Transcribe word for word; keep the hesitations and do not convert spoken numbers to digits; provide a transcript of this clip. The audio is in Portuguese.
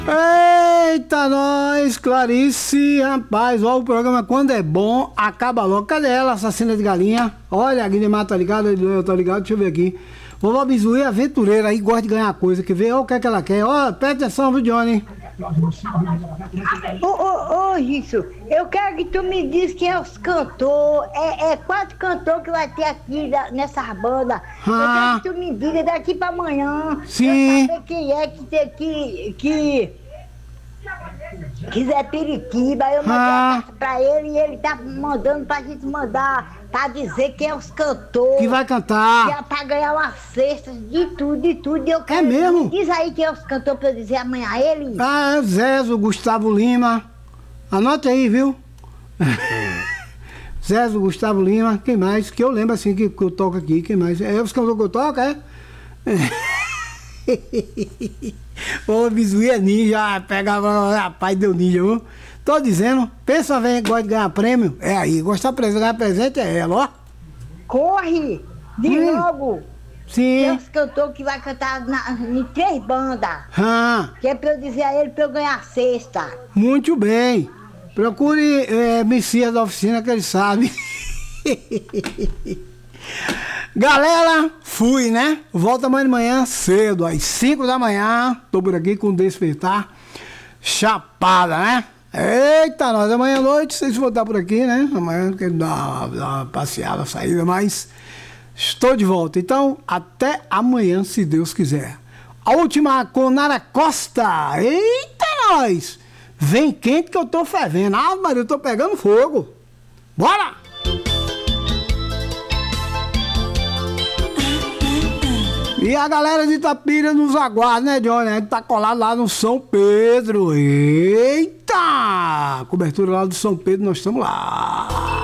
Eita, nós, Clarice, rapaz, ó, o programa quando é bom, acaba logo. Cadê ela, assassina de galinha? Olha, a Guilherme tá ligado, eu tô ligado, deixa eu ver aqui. Vovó Bizu é aventureira aí, gosta de ganhar coisa, quer ver? Olha o que é que ela quer. Ó, presta atenção, viu, Johnny? Ô, ô, ô, Rício, eu quero que tu me diz quem é os cantores. É, é quatro cantores que vai ter aqui da, nessas bandas. Ah. Eu quero que tu me diga daqui pra amanhã. Sim. Eu saber quem é que tem que. que quiser Periquiba, eu mandei Ah. a carta pra ele e ele tá mandando pra gente mandar, pra dizer quem é os cantores. Que vai cantar. Que é pra ganhar umas cestas, de tudo, de tudo. E eu quero, mesmo? Diz aí quem é os cantores pra eu dizer amanhã a ele. Ah, é Zezo, Gustavo Lima. Anote aí, viu? Zezo, Gustavo Lima. Quem mais? Que eu lembro assim que, que eu toco aqui. Quem mais? É os cantores que eu toco, é? Ô, Bizu é ninja, pegava, rapaz, deu ninja, viu? Tô dizendo, pensa bem, gosta de ganhar prêmio, é aí, gostar de ganhar presente é ela, ó. Corre, de Hum. logo. Sim. Tem uns cantores que vai cantar na, em três bandas. Ah, Que é pra eu dizer a ele pra eu ganhar a cesta. muito bem. Procure é, Messias da oficina que ele sabe. Galera, fui, né? Volta amanhã de manhã cedo, às cinco da manhã. Tô por aqui com o Despertar Chapada, né? Eita, nós amanhã à noite, vocês vão estar por aqui, né? Amanhã quero dar uma, dar uma passeada, saída, mas estou de volta. Então, até amanhã, se Deus quiser. A última com Nara Costa. Eita, nós! Vem quente que eu tô fervendo. Ah, mas eu tô pegando fogo. Bora! E a galera de Itapira nos aguarda, né, Johnny? A gente tá colado lá no São Pedro. Eita! Cobertura lá do São Pedro, nós estamos lá.